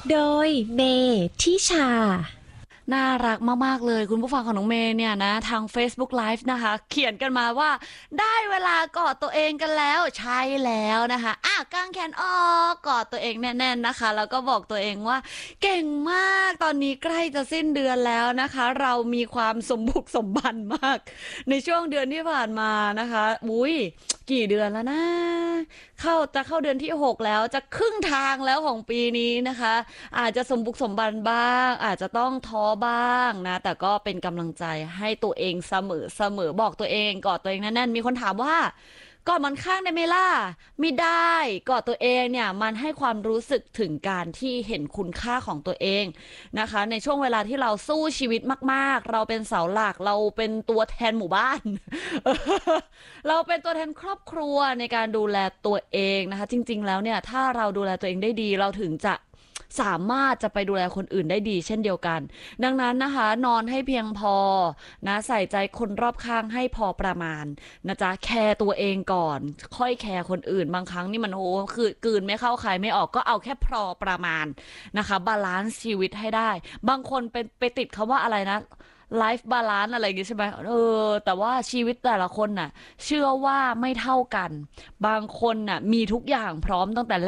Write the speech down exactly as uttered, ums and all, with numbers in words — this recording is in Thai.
โดยเมทิชาน่ารักมากๆเลยคุณผู้ฟังของน้องเมย์เนี่ยนะทาง Facebook Live นะคะเขียนกันมาว่าได้เวลากอดตัวเองกันแล้วใช่แล้วนะคะอ่ะกางแขนออกกอดตัวเองแน่นๆนะคะแล้วก็บอกตัวเองว่าเก่งมากตอนนี้ใกล้จะสิ้นเดือนแล้วนะคะเรามีความสมบุกสมบันมากในช่วงเดือนที่ผ่านมานะคะอุ้ยกี่เดือนแล้วนะเข้าจะเข้าเดือนที่หกแล้วจะครึ่งทางแล้วของปีนี้นะคะอาจจะสมบุกสมบันบ้างอาจจะต้องท้อบ้างนะแต่ก็เป็นกำลังใจให้ตัวเองเสมอเสมอบอกตัวเองกอดตัวเองแน่นๆมีคนถามว่ากอดหมอนข้างได้ไหมล่ะไม่ได้กอดตัวเองเนี่ยมันให้ความรู้สึกถึงการที่เห็นคุณค่าของตัวเองนะคะในช่วงเวลาที่เราสู้ชีวิตมากๆเราเป็นเสาหลักเราเป็นตัวแทนหมู่บ้านเราเป็นตัวแทนครอบครัวในการดูแลตัวเองนะคะจริงๆแล้วเนี่ยถ้าเราดูแลตัวเองได้ดีเราถึงจะสามารถจะไปดูแลคนอื่นได้ดีเช่นเดียวกันดังนั้นนะคะนอนให้เพียงพอนะใส่ใจคนรอบข้างให้พอประมาณนะจ๊ะแคร์ตัวเองก่อนค่อยแคร์คนอื่นบางครั้งนี่มันโอ้คือกลืนไม่เข้าใครไม่ออกก็เอาแค่พอประมาณนะคะบาลานซ์ชีวิตให้ได้บางคนเป็นไปติดคำว่าอะไรนะไลฟ์บาลานซ์อะไรอย่างงี้ใช่ไหมเออแต่ว่าชีวิตแต่ละคนน่ะเชื่อว่าไม่เท่ากันบางคนน่ะมีทุกอย่างพร้อมตั้งแต่